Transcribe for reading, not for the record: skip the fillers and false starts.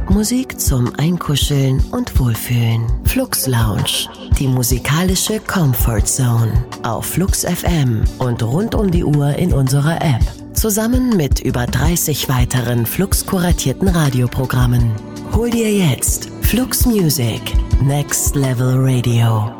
Popmusik zum Einkuscheln und Wohlfühlen. Flux Lounge, die musikalische Comfort Zone auf Flux FM und rund um die Uhr in unserer App. Zusammen mit über 30 weiteren Flux-kuratierten Radioprogrammen. Hol dir jetzt Flux Music, Next Level Radio.